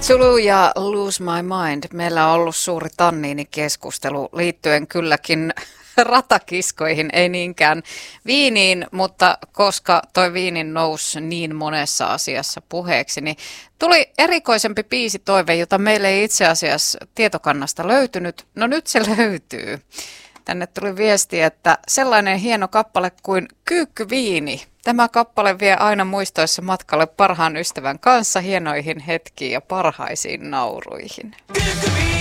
Zulu ja Lose My Mind. Meillä on ollut suuri tanniinikeskustelu liittyen kylläkin ratakiskoihin, ei niinkään viiniin, mutta koska toi viinin nousi niin monessa asiassa puheeksi, niin tuli erikoisempi biisitoive, jota meille ei itse asiassa tietokannasta löytynyt. No nyt se löytyy. Tänne tuli viesti, että sellainen hieno kappale kuin Kyykkyviini. Tämä kappale vie aina muistoissa matkalle parhaan ystävän kanssa hienoihin hetkiin ja parhaisiin nauruihin.